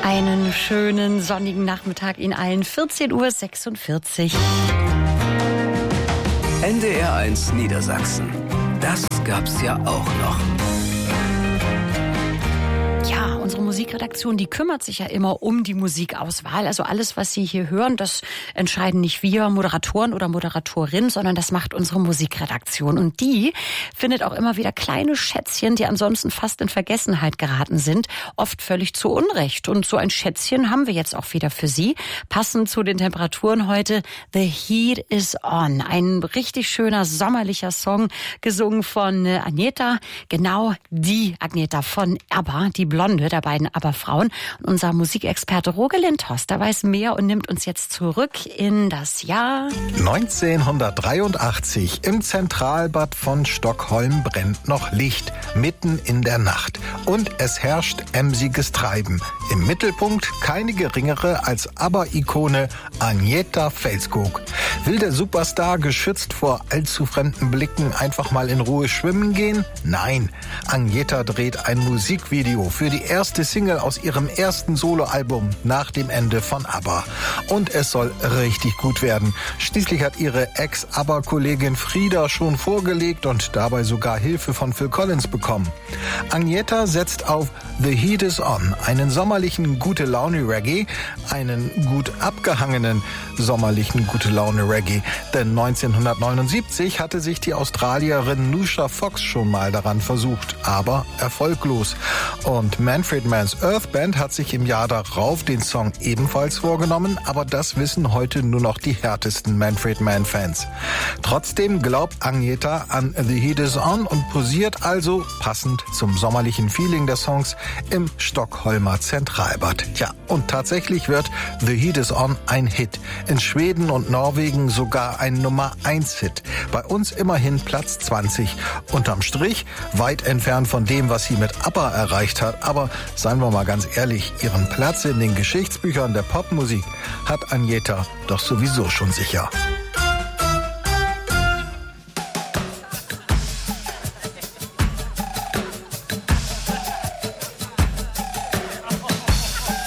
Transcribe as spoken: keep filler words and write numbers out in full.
Einen schönen sonnigen Nachmittag Ihnen allen. vierzehn Uhr sechsundvierzig. N D R eins Niedersachsen. Das gab's ja auch noch. Ja, unsere Musikredaktion, die kümmert sich ja immer um die Musikauswahl. Also alles, was Sie hier hören, das entscheiden nicht wir Moderatoren oder Moderatorin, sondern das macht unsere Musikredaktion. Und die findet auch immer wieder kleine Schätzchen, die ansonsten fast in Vergessenheit geraten sind, oft völlig zu Unrecht. Und so ein Schätzchen haben wir jetzt auch wieder für Sie. Passend zu den Temperaturen heute, The Heat is On. Ein richtig schöner sommerlicher Song, gesungen von Agneta. Genau die Agneta von ABBA, die Blonde der beiden ABBA-Frauen. Und unser Musikexperte Roger Lindhorst, der weiß mehr und nimmt uns jetzt zurück in das Jahr neunzehnhundertdreiundachtzig. Im Zentralbad von Stockholm brennt noch Licht, mitten in der Nacht. Und es herrscht emsiges Treiben. Im Mittelpunkt keine geringere als ABBA-Ikone Agneta Fältskog. Will der Superstar geschützt vor allzu fremden Blicken einfach mal in Ruhe schwimmen gehen? Nein, Agneta dreht ein Musikvideo für die erste Single aus ihrem ersten Soloalbum nach dem Ende von ABBA. Und es soll richtig gut werden. Schließlich hat ihre Ex-ABBA-Kollegin Frida schon vorgelegt und dabei sogar Hilfe von Phil Collins bekommen. Agneta setzt auf The Heat is On, einen sommerlichen Gute-Laune-Reggae, einen gut abgehangenen sommerlichen Gute-Laune-Reggae. Denn neunzehnhundertneunundsiebzig hatte sich die Australierin Nusha Fox schon mal daran versucht, aber erfolglos. Und Manfred Mann's Earth Band hat sich im Jahr darauf den Song ebenfalls vorgenommen, aber das wissen heute nur noch die härtesten Manfred Mann-Fans. Trotzdem glaubt Agneta an The Heat is On und posiert also, passend zum sommerlichen Feeling der Songs, im Stockholmer Zentralbad. Tja, und tatsächlich wird The Heat is On ein Hit. In Schweden und Norwegen sogar ein Nummer eins Hit. Bei uns immerhin Platz zwanzig. Unterm Strich weit entfernt von dem, was sie mit ABBA erreicht hat. Aber seien wir mal ganz ehrlich, ihren Platz in den Geschichtsbüchern der Popmusik hat Agneta doch sowieso schon sicher.